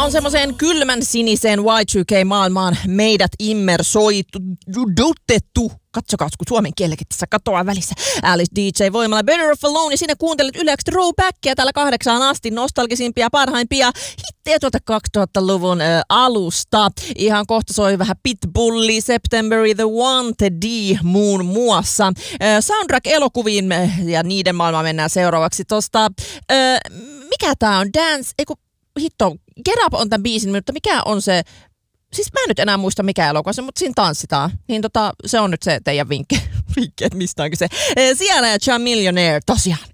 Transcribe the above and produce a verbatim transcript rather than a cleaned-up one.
on semmoiseen kylmän siniseen Y two K-maailmaan meidät immersoitu, dutettu. Katsokaa, kun suomen kielläkin tässä katoaa välissä. Alice D J Voimala, Better Off Alone, ja sinne kuuntelet yleensä throwbackia täällä kahdeksaan asti, nostalgisimpia, parhaimpia hittejä tuolta kaksituhattaluvun ä, alusta. Ihan kohta soi vähän Pitbulli, September The Wanted muun muassa. Ä, soundtrack-elokuviin ja niiden maailmaan mennään seuraavaksi tosta. Ä, mikä tää on? Dance, eiku, hitto, Get Up on tämän biisin, mutta mikä on se? Siis mä en nyt enää muista mikä elokuva se, mutta siinä tanssitaan. Niin tota, se on nyt se teidän vinkki, vinkki että mistä on kyse. Sienna ja John Millionaire, tosiaan.